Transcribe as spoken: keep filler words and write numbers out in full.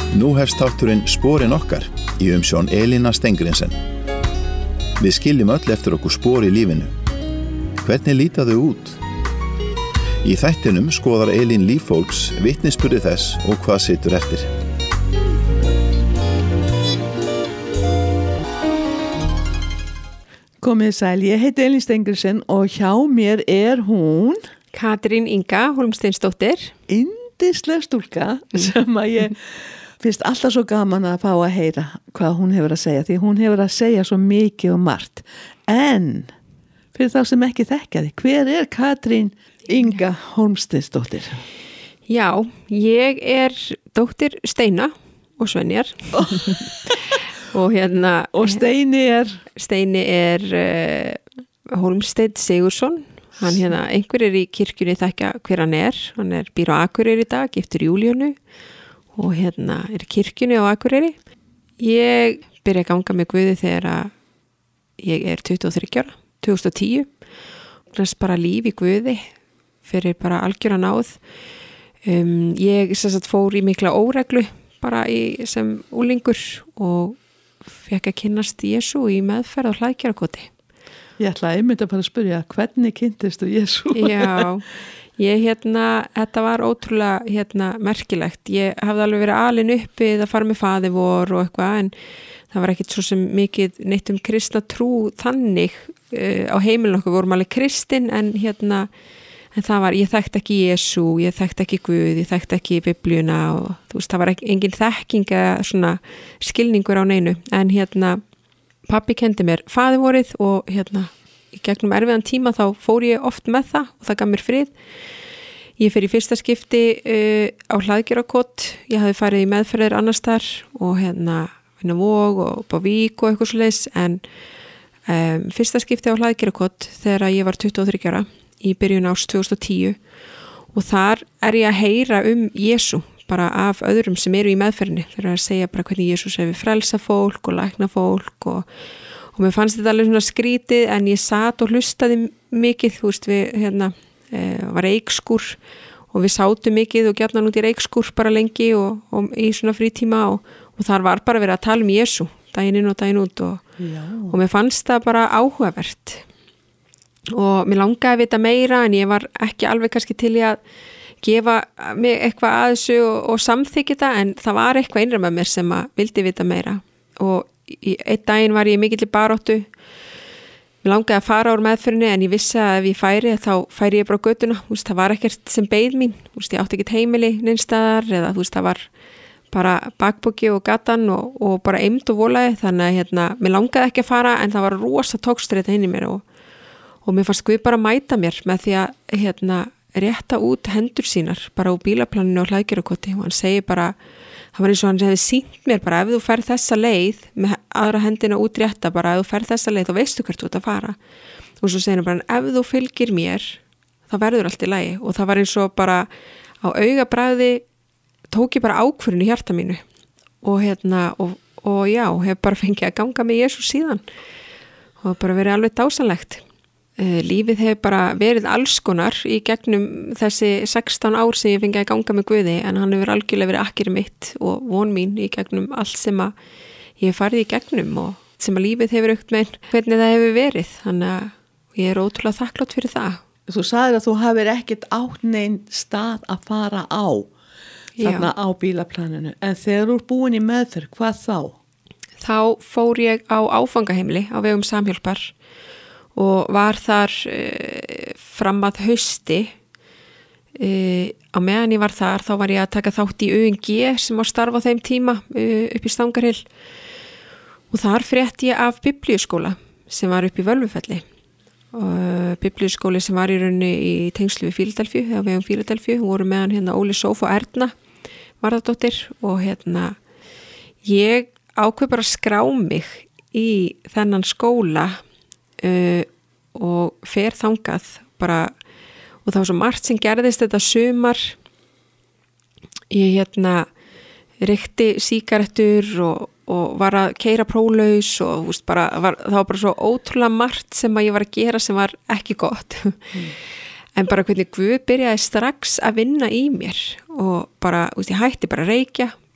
Nú hefst þátturinn Sporin okkar í umsjón Elína Stengrinsen. Við skiljum öll eftir okkur spor í lífinu. Hvernig líta þau út? Í þættinum skoðar Elín líf fólks, vitnisburði þess og hvað situr eftir. Komið sæl, ég heiti Elín Stengrinsen og hjá mér er hún Katrín Inga Hólmsteinsdóttir. Yndisleg stúlka sem að ég finnst alltaf svo gaman að fá að heyra hvað hún hefur að segja, því hún hefur að segja svo mikið og margt. En fyrir þá sem ekki þekkja því, hver er Katrín Inga Hólmsteinsdóttir? Já, ég er dóttir Steina og Svenjar. og hérna og Steini er Steini er uh, Hólmsteinn Sigurðsson. Hann hérna, einhver er í kirkjunni þekkja hver hann er. Hann er býr á Akureyri í dag, giftur Júlíönu og hérna er í kirkjunni á Akureyri. Ég byrja að ganga með Guði þegar að ég er tuttugu og þriggja ára, tvö þúsund og tíu. Rest bara líf í Guði fyrir bara algjöra náð. Um, ég sem sagt fór í mikla óreglu bara í, sem úlingur og fekk að kynnast Jesú í meðferð á Hlaðgerðarkoti. Ég ætla einmitt að bara að spyrja, hvernig kynntist þú Jesú? Já, ég hérna, þetta var ótrúlega hérna merkilegt. Ég hafði alveg verið alin uppi að fara með faðir vor og eitthvað, en það var ekkit svo sem mikið neitt um kristna trú þannig uh, á heimilinu okkur vorum alveg kristin, en hérna en það var, ég þekkti ekki Jesú, ég þekkti ekki Guð, ég þekkti ekki Biblíuna og þú veist, það var ekki, engin þekking eða svona skilningur á neinu, en hérna pabbi kendi mér faðirvorið og hérna í gegnum erfiðan tíma þá fór ég oft með það og það gaf mér frið. Ég fer í fyrsta skipti uh, á Hlaðgerðarkot, ég hafði farið í meðferðir annars þar og hérna vinna Vog og upp á Vík og eitthvað svoleiðis, en um, fyrsta skipti á Hlaðgerðarkot þegar ég var tuttugu og þriggja ára í byrjun árs tvö þúsund og tíu og þar er ég að heyra um Jesú bara af öðrum sem eru í meðferðinni. Þeir eru að segja bara hvernig Jesús hefur frelsa fólk og lækna fólk og, og mér fannst þetta alveg svona skrítið, en ég sat og hlustaði mikið, þú veist, við hérna e, var reykskúr og við sátum mikið og gjarnan út í reykskúr bara lengi og, og í svona frítíma og, og þar var bara verið að tala um Jesú daginn inn og daginn út og, og mér fannst það bara áhugavert. Og mér langaði að vita meira, en ég var ekki alveg kannski til í að gefa mig eitthvað að þessu og, og samþykja þetta, en það var eitthvað innra með mér sem að vildi vita meira. Og í einn daginn var ég mikill í baráttu. Mér langaði að fara úr meðferðinni, en ég vissi að ef ég færi þá færi ég bara á götuna. Þú veist, það var ekkert sem beið mín. Þú veist, ég átti ekkert heimili neinstaðar, eða þú veist, það var bara bakboki og gatan og, og bara eymd og volaði. Þannig að hérna, mér langaði ekki að fara, en það var rosa tókstreita inn í mér og Og mér fannst Guð bara mæta mér með því að hérna, rétta út hendur sínar bara á bílaplaninu á Hlaðgerðarkoti og hann segir bara, það var eins og hann hefði sýnt mér bara ef þú ferð þessa leið með aðra hendina út rétta bara ef þú ferð þessa leið þá veistu hvert þú ert að fara og svo segir hann bara ef þú fylgir mér þá verður allt í lagi og það var eins og bara á augabragði tók ég bara ákvörðun í hjarta mínu og hérna og, og já, hef bara fengið að ganga með Jesú síðan og bara verið alveg dásanlegt. Lífið hefur bara verið allskonar í gegnum þessi sextán ár sem ég fengið að ganga með Guði, en hann hefur algjörlega verið akkeri mitt og von mín í gegnum allt sem að ég hef farið í gegnum og sem að lífið hefur aukt með hvernig það hefur verið, þannig að ég er ótrúlega þakklátt fyrir það. Þú sagðir að þú hafir ekkert átt neinn stað að fara á þarna á bílaplaninu, en þegar þú ert búin í meðferð, hvað þá? Þá fór ég á áfangaheimili á vegum Samhjálpar og var þar e, fram að hausti. E, á meðan ég var þar þá var ég að taka þátt í U N G sem á starfa á þeim tíma e, upp í Stangarhyl og þar frétti ég af biblíuskóla sem var upp í Völvufelli. Biblíuskóli sem var í rauninni í tengslu við Fíladelfíu, eða vegum Fíladelfíu, voru meðan hérna Óli Sóf og Erna Varðardóttir og hérna ég ákveð bara að skrá mig í þennan skóla Uh, og fer þangað bara og það var svo margt sem gerðist þetta sumar ég hérna reykti sígarettur og, og var að keyra próflaus og veist, bara, var, það var bara svo ótrúlega margt sem að ég var að gera sem var ekki gott mm. en bara hvernig Guð byrjaði strax að vinna í mér og bara, veist, ég hætti bara að reykja